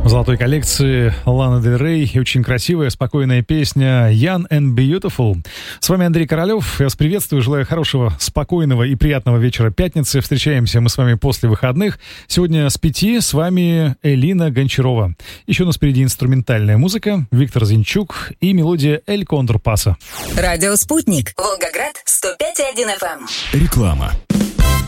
золотой коллекции Лана Дель Рей и очень красивая, спокойная песня Young and Beautiful. С вами Андрей Королёв. Я вас приветствую, желаю хорошего, спокойного и приятного вечера пятницы. Встречаемся мы с вами после выходных. Сегодня с 5 с вами Элина Гончарова. Еще у нас впереди инструментальная музыка, Виктор Зинчук и мелодия «Эль Кондор Паса». Радио «Спутник», Волгоград, 105,1 FM. Реклама.